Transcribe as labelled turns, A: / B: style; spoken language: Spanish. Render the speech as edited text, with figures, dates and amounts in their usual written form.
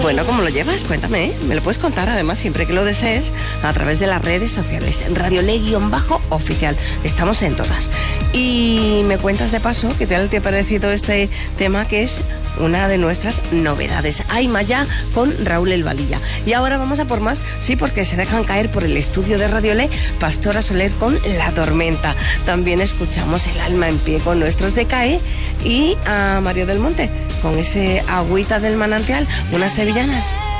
A: Bueno, ¿cómo lo llevas? Cuéntame, ¿eh? Me lo puedes contar además siempre que lo desees a través de las redes sociales. Radiolé_oficial. Estamos en todas. Y me cuentas de paso qué tal te ha parecido este tema que es una de nuestras novedades. Aymaya con Raúl El Valilla. Y ahora vamos a por más, sí, porque se dejan caer por el estudio de Radiolé Pastora Soler con La Tormenta. También escuchamos El Alma en Pie con nuestros de CAE y a Mario del Monte con ese Agüita del Manantial, unas sevillanas.